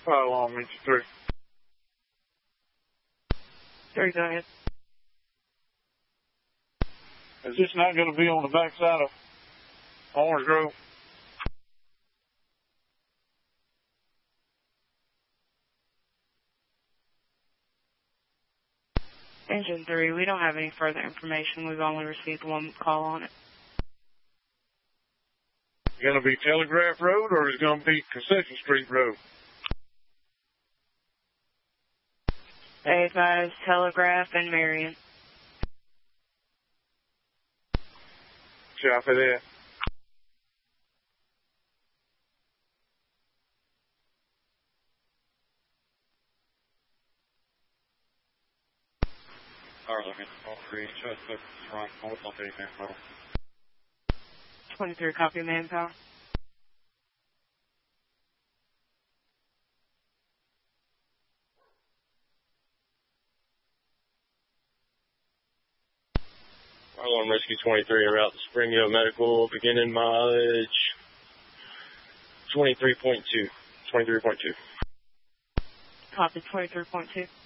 File on me, 3. 3, go ahead. Is this not going to be on the backside of Orange Grove? Engine 3, we don't have any further information. We've only received one call on it. Going to be Telegraph Road or is it going to be Concession Street Road? They advise Telegraph and Marion. Copy that. Looking for 3, just look front, hold on to manpower. 23, copy manpower. Alarm Rescue 23, en route to Springhill Medical, beginning mileage 23.2. 23.2. Copy 23.2.